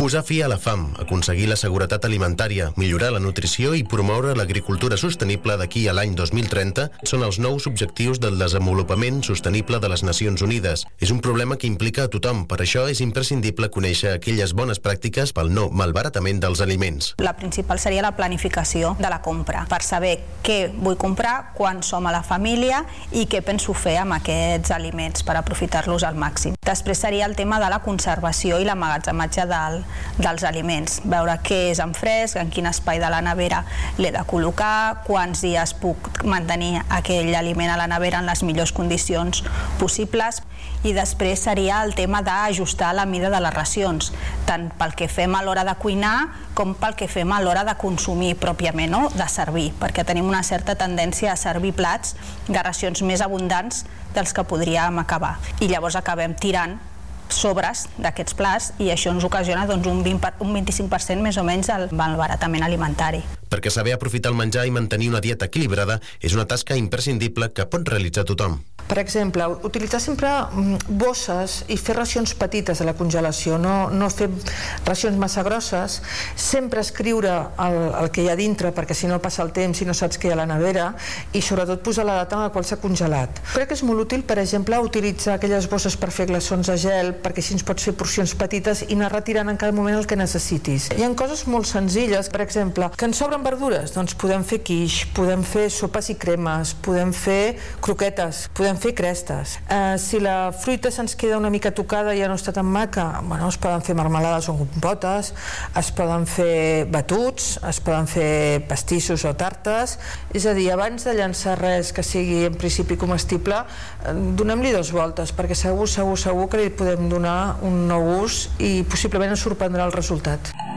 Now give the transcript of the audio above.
Posar fi a la fam, aconseguir la seguretat alimentària, millorar la nutrició i promoure l'agricultura sostenible d'aquí a l'any 2030 són els nous objectius del desenvolupament sostenible de les Nacions Unides. És un problema que implica a tothom, per això és imprescindible conèixer aquelles bones pràctiques pel no malbaratament dels aliments. La principal seria la planificació de la compra, per saber què vull comprar, quan som a la família i què penso fer amb aquests aliments per aprofitar-los al màxim. Després seria el tema de la conservació i l'emmagatzematge dels aliments, veure què és en fresc, en quin espai de la nevera l'he de col·locar, quants dies puc mantenir aquell aliment a la nevera en les millors condicions possibles. I després seria el tema d'ajustar la mida de les racions, tant pel que fem a l'hora de cuinar com pel que fem a l'hora de consumir pròpiament, no? De servir, perquè tenim una certa tendència a servir plats de racions més abundants dels que podríem acabar. I llavors acabem tirant sobres d'aquests plats i això ens ocasiona un 25% més o menys del malbaratament alimentari. Perquè saber aprofitar el menjar i mantenir una dieta equilibrada és una tasca imprescindible que pot realitzar tothom. Per exemple, utilitzar sempre bosses i fer racions petites de la congelació, no fer racions massa grosses, sempre escriure el que hi ha dintre, perquè si no passa el temps i no saps què hi ha a la nevera, i sobretot posar la data en la qual s'ha congelat. Crec que és molt útil, per exemple, utilitzar aquelles bosses per fer glaçons de gel, perquè així ens pots fer porcions petites i anar retirant en cada moment el que necessitis. Hi ha coses molt senzilles, per exemple, que ens sobren verdures, doncs podem fer quiche, podem fer sopes i cremes, podem fer croquetes, podem fer crestes. Si la fruita se'ns queda una mica tocada i ja no està tan maca, es poden fer marmelades o compotes, es poden fer batuts, es poden fer pastissos o tartes. És a dir, abans de llançar res que sigui en principi comestible, donem-li 2 voltes, perquè segur que li podem donar un nou ús i possiblement ens sorprendrà el resultat.